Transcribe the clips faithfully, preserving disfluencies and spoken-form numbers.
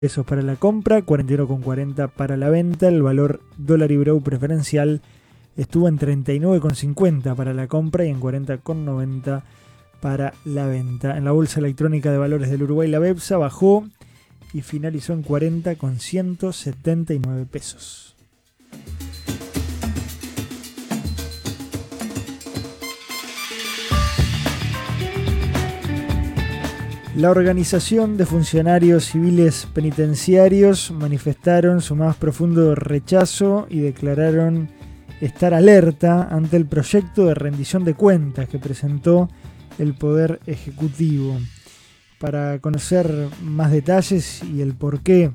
pesos para la compra, cuarenta y uno con cuarenta para la venta. El valor dólar Ibreu preferencial estuvo en treinta y nueve con cincuenta para la compra y en cuarenta con noventa para la venta. En la Bolsa Electrónica de Valores del Uruguay, la BEPSA bajó y finalizó en cuarenta con ciento setenta y nueve pesos. La Organización de Funcionarios Civiles Penitenciarios manifestaron su más profundo rechazo y declararon estar alerta ante el proyecto de rendición de cuentas que presentó el Poder Ejecutivo. Para conocer más detalles y el porqué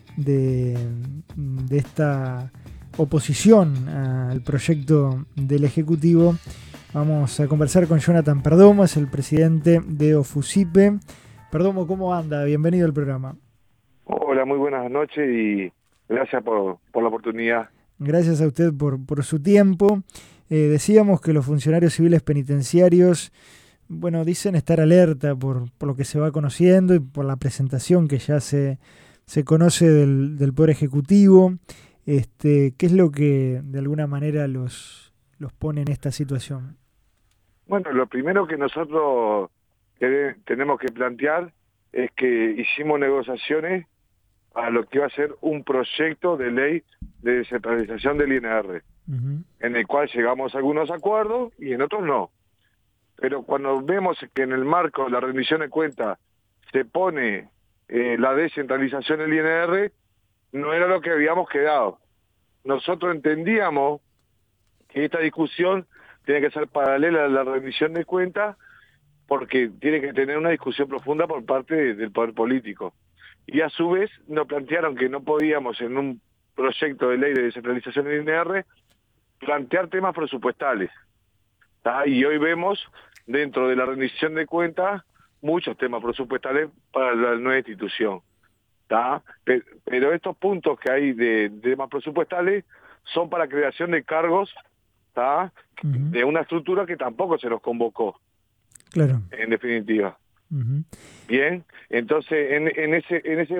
de, de esta oposición al proyecto del Ejecutivo, vamos a conversar con Jonathan Perdomo, es el presidente de OFUCIPE. Perdomo, ¿cómo anda? Bienvenido al programa. Hola, muy buenas noches y gracias por, por la oportunidad. Gracias a usted por, por su tiempo. Eh, decíamos que los funcionarios civiles penitenciarios, bueno, dicen estar alerta por, por lo que se va conociendo y por la presentación que ya se, se conoce del, del Poder Ejecutivo. Este, ¿qué es lo que de alguna manera los, los pone en esta situación? Bueno, lo primero que nosotros que tenemos que plantear es que hicimos negociaciones a lo que iba a ser un proyecto de ley de descentralización del I N R, uh-huh. en el cual llegamos a algunos acuerdos y en otros no. Pero cuando vemos que en el marco de la rendición de cuentas se pone eh, la descentralización del I N R, no era lo que habíamos quedado. Nosotros entendíamos que esta discusión tiene que ser paralela a la rendición de cuentas porque tiene que tener una discusión profunda por parte del poder político. Y a su vez nos plantearon que no podíamos en un proyecto de ley de descentralización del I N R plantear temas presupuestales. ¿tá? Y hoy vemos dentro de la rendición de cuentas muchos temas presupuestales para la nueva institución. ¿tá? Pero estos puntos que hay de, de temas presupuestales son para creación de cargos, ¿tá? Uh-huh. de una estructura que tampoco se nos convocó. Claro. En definitiva. Uh-huh. Bien, entonces en, en ese en ese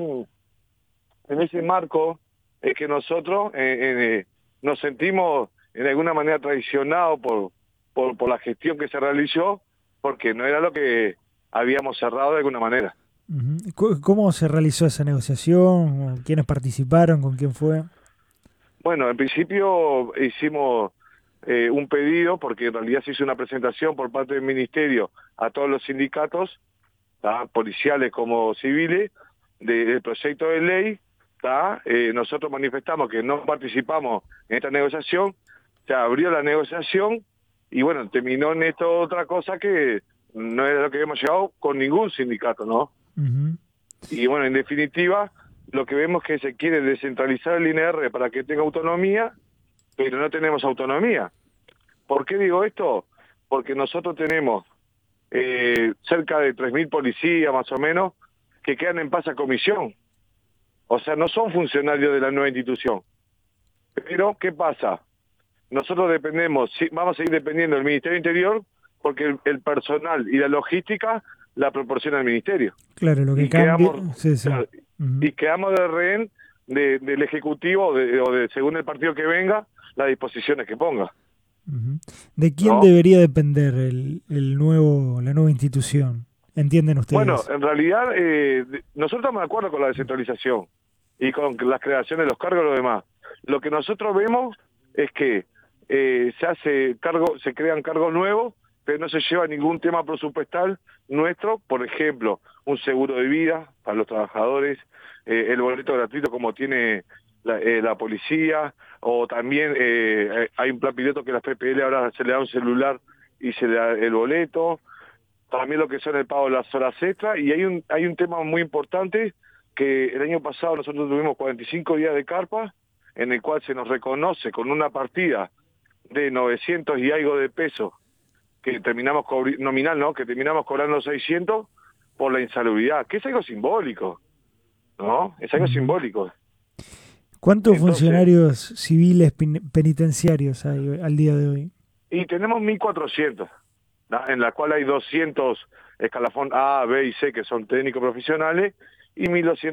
en ese marco es que nosotros eh, eh, nos sentimos en alguna manera traicionados por, por por la gestión que se realizó, porque no era lo que habíamos cerrado de alguna manera. Uh-huh. ¿Cómo se realizó esa negociación? ¿Quiénes participaron? ¿Con quién fue? Bueno, en principio hicimos Eh, un pedido, porque en realidad se hizo una presentación por parte del Ministerio a todos los sindicatos, ¿tá? policiales como civiles, de, del proyecto de ley. ¿tá? Eh, nosotros manifestamos que no participamos en esta negociación, se abrió la negociación y bueno, terminó en esto otra cosa que no era lo que habíamos llegado con ningún sindicato, ¿no? Uh-huh. Y bueno, en definitiva, lo que vemos es que se quiere descentralizar el I N R para que tenga autonomía, pero no tenemos autonomía. ¿Por qué digo esto? Porque nosotros tenemos eh, cerca de tres mil policías más o menos que quedan en paz a comisión. O sea, no son funcionarios de la nueva institución. Pero, ¿qué pasa? Nosotros dependemos, sí, vamos a seguir dependiendo del Ministerio Interior porque el, el personal y la logística la proporciona el Ministerio. Claro, lo que y cambia... Quedamos, sí, sí. claro, uh-huh. Y quedamos de rehén de, del Ejecutivo de, o de según el partido que venga, las disposiciones que ponga. Uh-huh. ¿De quién ¿no? debería depender el, el nuevo, la nueva institución? ¿Entienden ustedes? Bueno, en realidad eh, nosotros estamos de acuerdo con la descentralización y con las creaciones de los cargos y lo demás. Lo que nosotros vemos es que eh, se hace cargo, se crean cargos nuevos, pero no se lleva ningún tema presupuestal nuestro, por ejemplo, un seguro de vida para los trabajadores, eh, el boleto gratuito como tiene la, eh, la policía, o también eh, hay un plan piloto que la P P L ahora se le da un celular y se le da el boleto, también lo que son el pago de las horas extras, y hay un hay un tema muy importante que el año pasado nosotros tuvimos cuarenta y cinco días de carpa, en el cual se nos reconoce con una partida de novecientos y algo de pesos, que terminamos cobri- nominal, ¿no? Que terminamos cobrando seiscientos por la insalubridad, que es algo simbólico, ¿no? Es algo uh-huh. simbólico. ¿Cuántos Entonces, funcionarios civiles penitenciarios hay al día de hoy? Y tenemos mil cuatrocientos, ¿no? En la cual hay doscientos escalafón A, B y C que son técnicos profesionales y mil doscientos